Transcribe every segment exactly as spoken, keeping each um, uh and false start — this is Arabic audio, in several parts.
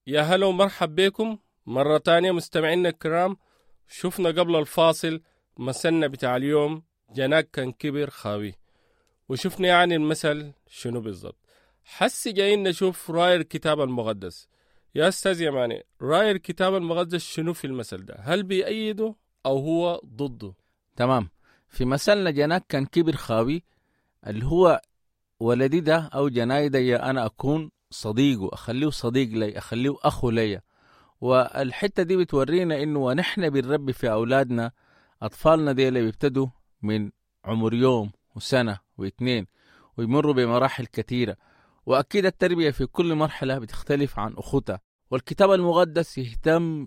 يا هلا ومرحب بكم مرة تانية مستمعينا الكرام. شفنا قبل الفاصل مثلنا بتاع اليوم جناك كان كبر خاوي، وشفنا يعني المثل شنو بالضبط. حسي جايين نشوف رأي الكتاب المقدس. يا أستاذ يماني، رأي الكتاب المقدس شنو في المثل ده؟ هل بيأيده أو هو ضده؟ تمام. في مثلنا جناك كان كبر خاوي، اللي هو ولدي ده أو جناي ده يا أنا أكون صديقه، أخليه صديق لي، أخليه أخو لي. والحتة دي بتورينا إنه ونحن بنربي في أولادنا، أطفالنا دي اللي بيبتدوا من عمر يوم وسنة واثنين ويمروا بمراحل كثيرة، وأكيد التربية في كل مرحلة بتختلف عن أخوتها. والكتاب المقدس يهتم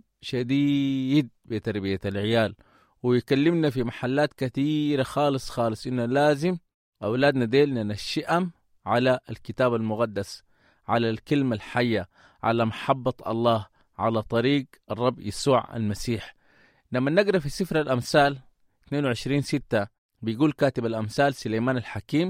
شديد بتربية العيال، ويكلمنا في محلات كثيرة خالص خالص إنه لازم أولادنا ديل ننشئهم على الكتاب المقدس، على الكلمة الحية، على محبة الله، على طريق الرب يسوع المسيح. لما نقرأ في سفر الأمثال اثنين وعشرين ستة بيقول كاتب الأمثال سليمان الحكيم: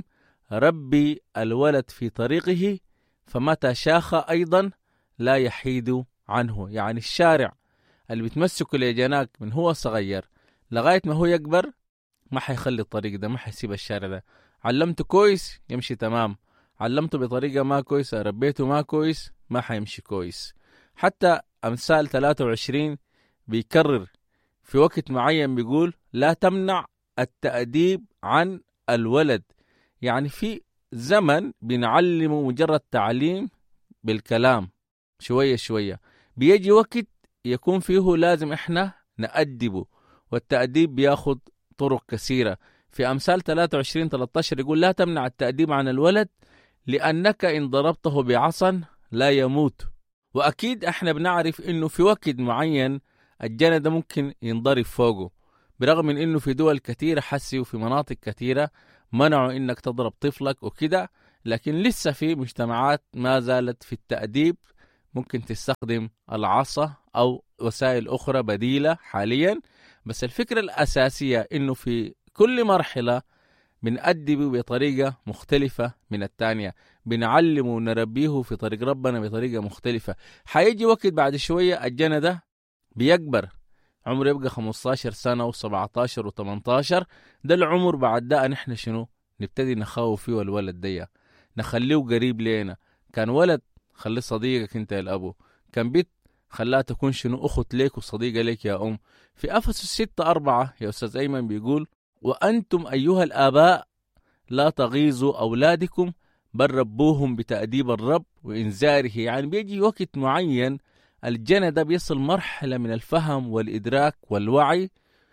ربي الولد في طريقه فمتى شاخ أيضا لا يحيد عنه. يعني الشارع اللي بتمسكه لجناك من هو صغير لغاية ما هو يكبر ما حيخلي الطريق ده، ما حيسيب الشارع ده. علمته كويس يمشي تمام، علمته بطريقة ما كويسة، ربيته ما كويس، ما حيمشي كويس. حتى أمثال ثلاثة وعشرين بيكرر في وقت معين بيقول: لا تمنع التأديب عن الولد. يعني في زمن بنعلمه مجرد تعليم بالكلام شوية شوية، بيجي وقت يكون فيه لازم احنا نأدبه، والتأديب بياخد طرق كثيرة. في أمثال ثلاثة وعشرين ثلاثة عشر يقول: لا تمنع التأديب عن الولد لأنك إن ضربته بعصا لا يموت. وأكيد احنا بنعرف إنه في وقت معين الجنة ده ممكن ينضرب فوقه، برغم من إنه في دول كثيرة حسي وفي مناطق كثيرة منعوا إنك تضرب طفلك وكده، لكن لسه في مجتمعات ما زالت في التأديب ممكن تستخدم العصا أو وسائل أخرى بديلة حاليا. بس الفكرة الأساسية إنه في كل مرحلة بنأدبه بطريقة مختلفة من التانية، بنعلمه ونربيه في طريق ربنا بطريقة مختلفة. حيجي وقت بعد شوية الجنة ده بيكبر، عمره يبقى خمسة عشر سنة و17 و18. ده العمر بعد ده نحن شنو نبتدي نخاوف فيه الولد ده، نخليه قريب لينا. كان ولد خليه صديقك انت يا الأبو، كان بيت خلاها تكون شنو أخت ليك وصديقة ليك يا أم. في أفسس ستة أربعة يا أستاذ أيمن بيقول: وأنتم أيها الآباء لا تغيظوا أولادكم بل ربوهم بتأديب الرب وإنذاره. يعني بيجي وقت معين الجنة ده بيصل مرحلة من الفهم والإدراك والوعي،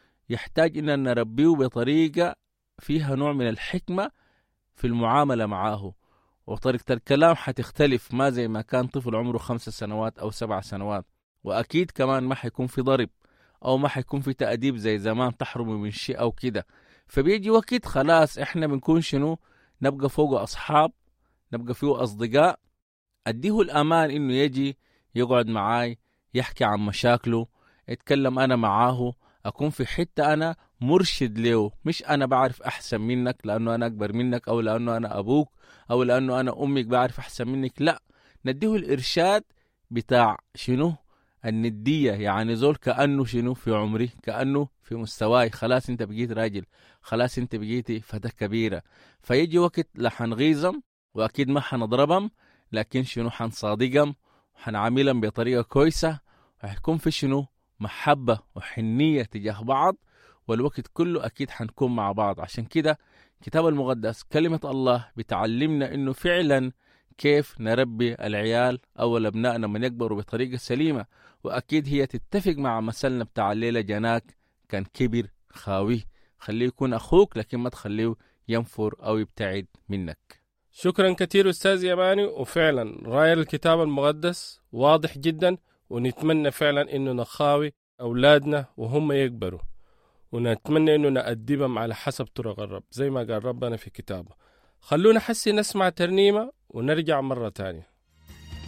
يحتاج إننا نربيه بطريقة فيها نوع من الحكمة في المعاملة معاه، وطريقة الكلام حتختلف، ما زي ما كان طفل عمره خمس سنوات أو سبع سنوات. وأكيد كمان ما حيكون في ضرب أو ما حيكون في تأديب زي زمان تحرم من شيء أو كده. فبيجي وقت خلاص إحنا بنكون شنو نبقى فوق أصحاب، نبقى فيه أصدقاء، أديه الأمان إنه يجي يقعد معاي يحكي عن مشاكله، يتكلم أنا معاه، أكون في حتة أنا مرشد له، مش أنا بعرف أحسن منك لأنه أنا أكبر منك أو لأنه أنا أبوك أو لأنه أنا أمك بعرف أحسن منك. لا، نديه الإرشاد بتاع شنو الندية. يعني زول كأنه شنو في عمري، كأنه في مستواي، خلاص انت بقيت راجل، خلاص انت بقيتي فتاة كبيرة. فيجي وقت لحنغيظم وأكيد ما حنضربهم، لكن شنو حنصادقهم وحنعاملهم بطريقة كويسة، وحيكون في شنو محبة وحنية تجاه بعض، والوقت كله أكيد حنكون مع بعض. عشان كده كتاب المقدس كلمة الله بتعلمنا إنه فعلا كيف نربي العيال أو أبنائنا من يكبروا بطريقة سليمة. وأكيد هي تتفق مع مثلنا بتاع الليلة جناك كان كبر خاوي. خليه يكون أخوك لكن ما تخليه ينفر أو يبتعد منك. شكرا كتير أستاذ يماني. وفعلا رأي الكتاب المقدس واضح جدا، ونتمنى فعلا إنه نخاوي أولادنا وهم يكبروا، ونتمنى إنه نأدبهم على حسب طرق الرب زي ما قال ربنا في كتابه. خلونا حسي نسمع ترنيمة ونرجع مرة تانية.